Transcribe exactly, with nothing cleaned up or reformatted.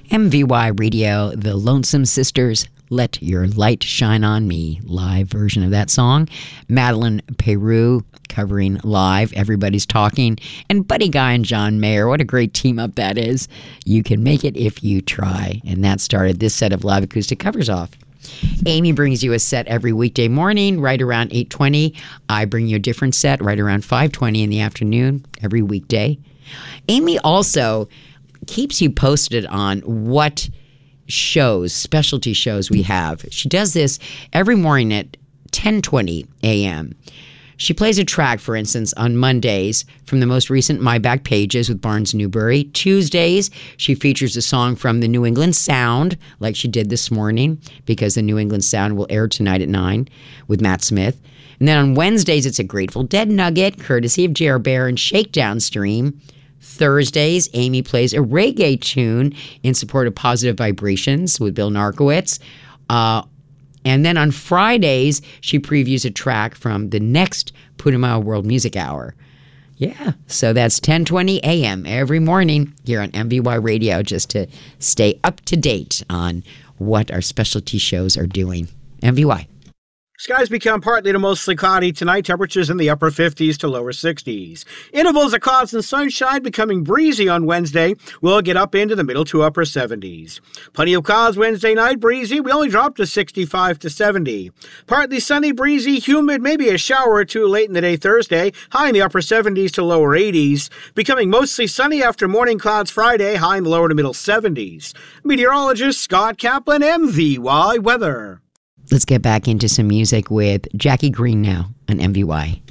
M V Y Radio, The Lonesome Sisters, Let Your Light Shine on Me, live version of that song. Madeline Peru covering live, Everybody's Talking, and Buddy Guy and John Mayer. What a great team up that is. You can make it if you try. And that started this set of live acoustic covers off. Amy brings you a set every weekday morning right around eight twenty. I bring you a different set right around five twenty in the afternoon every weekday. Amy also keeps you posted on what shows, specialty shows we have. She does this every morning at ten twenty a.m. She plays a track, for instance, on Mondays from the most recent My Back Pages with Barnes Newberry. Tuesdays, she features a song from the New England Sound, like she did this morning, because the New England Sound will air tonight at nine with Matt Smith. And then on Wednesdays, it's a Grateful Dead nugget, courtesy of Jer Bear and Shakedown Stream. Thursdays, Amy plays a reggae tune in support of Positive Vibrations with Bill Narkowitz. Uh, and then on Fridays, she previews a track from the next Putumayo World Music Hour. Yeah, so that's ten twenty a.m. every morning here on M V Y Radio, just to stay up to date on what our specialty shows are doing. M V Y. Skies become partly to mostly cloudy tonight, temperatures in the upper fifties to lower sixties. Intervals of clouds and sunshine becoming breezy on Wednesday. We'll get up into the middle to upper seventies. Plenty of clouds Wednesday night, breezy. We only drop to sixty-five to seventy. Partly sunny, breezy, humid, maybe a shower or two late in the day Thursday. High in the upper seventies to lower eighties. Becoming mostly sunny after morning clouds Friday. High in the lower to middle seventies. Meteorologist Scott Kaplan, M V Y Weather. Let's get back into some music with Jackie Green now on M V Y.